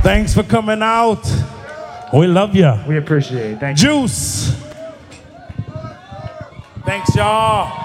Thanks for coming out. We love you. We appreciate it. Thank you. Juice. Thanks, y'all.